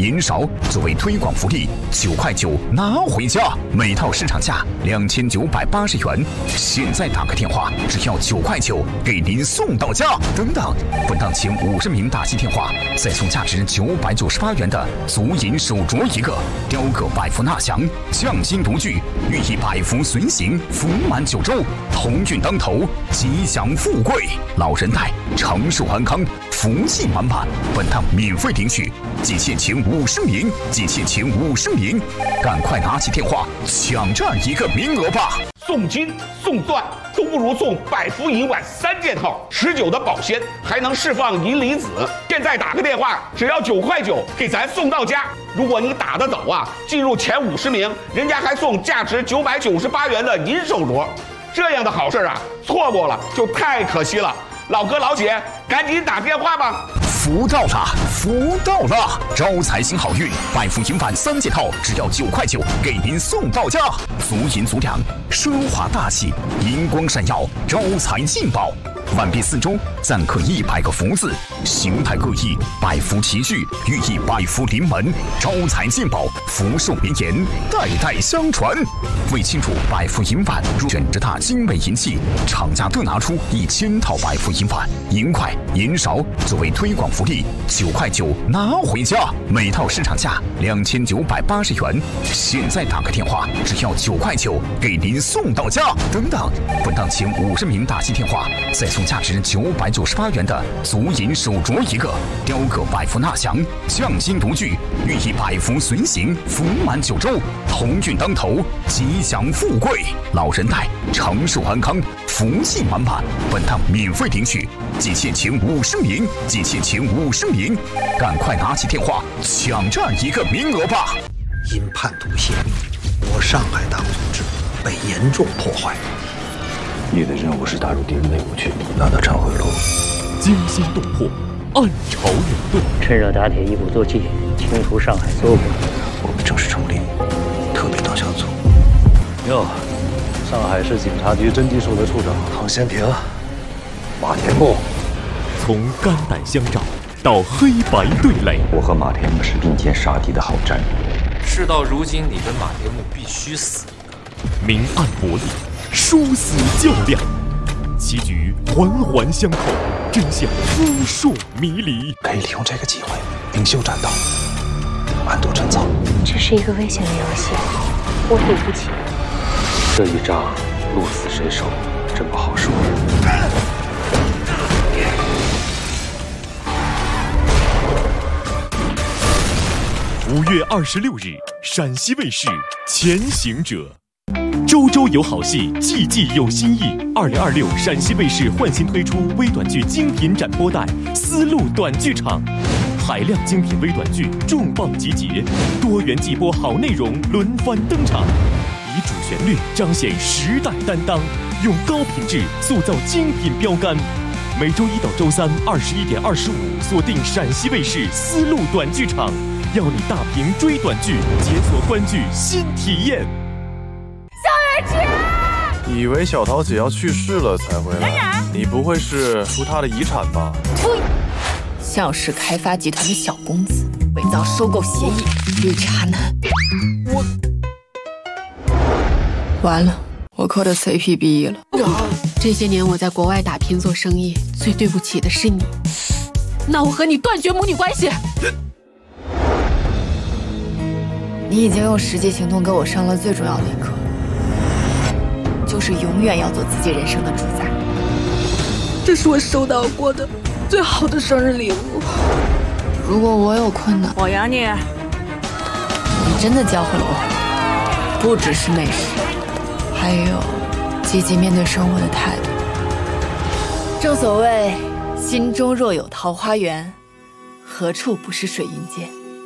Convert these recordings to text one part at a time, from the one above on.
银勺作为推广福利，9块9拿回家，每套市场价2980元，现在打个电话只要9块9，给您送到家。等等，本档前50名打进电话，再送价值998元的足银手镯1个，雕个百福纳祥，匠心独具，寓意百福随行，福满9州，鸿运当头，吉祥富贵，老人带，长寿安康，福气满满。本档免费领取，仅限前50名，仅限前50名，赶快拿起电话抢占一个名额吧！ 送金送钻都不如送百福银碗3件套，持久的保鲜，还能释放银离子。现在打个电话，只要9块9，给咱送到家。如果你打得走啊，进入前50名，人家还送价值998元的银手镯。这样的好事啊，错过了就太可惜了。老哥老姐，赶紧打电话吧！ 福到了，福到了！招财星好运，百福银碗3件套，只要9块9，给您送到家。足银足粮，奢华大气，银光闪耀，招财进宝。碗壁4周錾刻100个福字，形态各异，百福齐聚，寓意百福临门，招财进宝，福寿绵延，代代相传。为庆祝百福银碗选择大精美银器，厂家各拿出1000套百福银碗、银筷、银勺作为推广福利，9块9拿回家，每套市场价2980元，现在打个电话只要9块9，给您送到家。等等，本档前50名打进电话，再送价值998元的足银手镯1个，雕个百福纳祥，匠心独具，寓意百福随行，福满9州，鸿运当头，吉祥富贵，老人带，长寿安康，福气满满。本档免费领取，仅限前50名，仅限前50名，赶快拿起电话抢占一个名额吧！ 因叛徒泄密，我上海党组织被严重破坏。 你的任务是打入敌人内部去，拿到忏悔录。 惊心动魄，暗潮涌动， 趁热打铁，一鼓作气，清除上海所有分子。 我们正式成立特别党小组。 哟，上海市警察局侦缉处的处长唐先平、马田木。 从肝胆相照到黑白对垒， 我和马田木是并肩杀敌的好战友。 事到如今，你跟马田木必须死。 明暗博弈，殊死较量，棋局环环相扣，真相扑朔迷离。 可以利用这个机会明修栈道，暗度陈仓。 这是一个危险的游戏，我赌不起。 这一仗鹿死谁手，真不好说。 5月26日，陕西卫视《前行者》。周周有好戏，季季有新意。2026陕西卫视焕新推出微短剧精品展播带《丝路短剧场》，海量精品微短剧重磅集结，多元季播好内容轮番登场，以主旋律彰显时代担当，用高品质塑造精品标杆。每周1到周321点25，锁定陕西卫视丝路短剧场，要你大屏追短剧，解锁观剧新体验。 以为小桃姐要去世了才回来，你不会是出她的遗产吧？ 向氏开发集团的小公子，伪造收购协议，绿茶男。完了，我磕的 CP 毕业了。 这些年我在国外打拼做生意，最对不起的是你。那我和你断绝母女关系。 你已经用实际行动给我上了最重要的一课。就是永远要做自己人生的主宰。 这是我收到过的最好的生日礼物。 如果我有困难， 我养你。 你真的教会了我，不只是美食，还有积极面对生活的态度。正所谓，心中若有桃花源，何处不是水云间。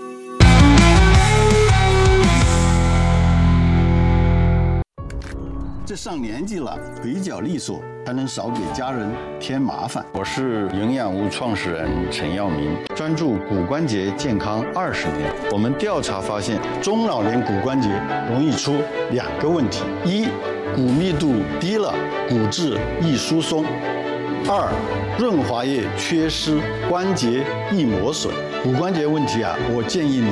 这上年纪了，腿脚利索，才能少给家人添麻烦。 我是营养屋创始人陈耀明，专注骨关节健康20年。我们调查发现，中老年骨关节容易出2个问题：一，骨密度低了，骨质易疏松；二，润滑液缺失，关节易磨损。骨关节问题啊，我建议你